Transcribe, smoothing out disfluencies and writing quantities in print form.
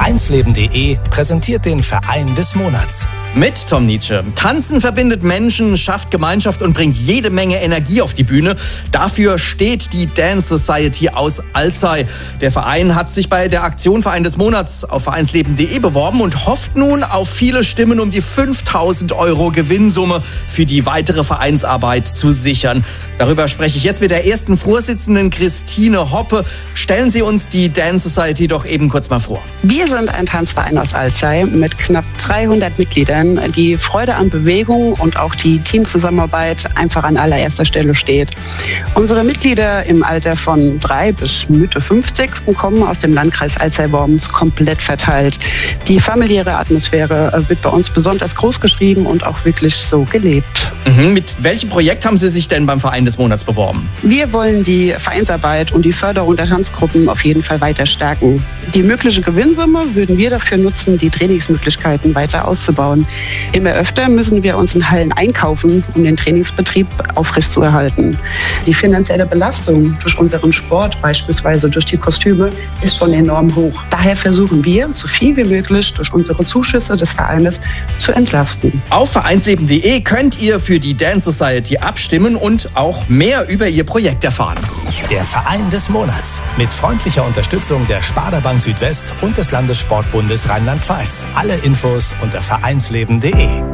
Vereinsleben.de präsentiert den Verein des Monats. Mit Tom Nietzsche. Tanzen verbindet Menschen, schafft Gemeinschaft und bringt jede Menge Energie auf die Bühne. Dafür steht die Dance Society aus Alzey. Der Verein hat sich bei der Aktion Verein des Monats auf Vereinsleben.de beworben und hofft nun auf viele Stimmen, um die 5.000 € Gewinnsumme für die weitere Vereinsarbeit zu sichern. Darüber spreche ich jetzt mit der ersten Vorsitzenden Christine Hoppe. Stellen Sie uns die Dance Society doch eben kurz mal vor. Wir sind ein Tanzverein aus Alzey mit knapp 300 Mitgliedern, die Freude an Bewegung und auch die Teamzusammenarbeit einfach an allererster Stelle steht. Unsere Mitglieder im Alter von 3 bis Mitte 50 kommen aus dem Landkreis Alzey-Worms komplett verteilt. Die familiäre Atmosphäre wird bei uns besonders groß geschrieben und auch wirklich so gelebt. Mit welchem Projekt haben Sie sich denn beim Verein des Monats beworben? Wir wollen die Vereinsarbeit und die Förderung der Tanzgruppen auf jeden Fall weiter stärken. Die mögliche Gewinnsumme würden wir dafür nutzen, die Trainingsmöglichkeiten weiter auszubauen. Immer öfter müssen wir uns in Hallen einkaufen, um den Trainingsbetrieb aufrechtzuerhalten. Die finanzielle Belastung durch unseren Sport, beispielsweise durch die Kostüme, ist schon enorm hoch. Daher versuchen wir, so viel wie möglich durch unsere Zuschüsse des Vereines zu entlasten. Auf Vereinsleben.de könnt ihr für die Dance Society abstimmen und auch mehr über ihr Projekt erfahren. Der Verein des Monats mit freundlicher Unterstützung der Sparda Bank Südwest und des Landessportbundes Rheinland-Pfalz. Alle Infos unter vereinsleben.de.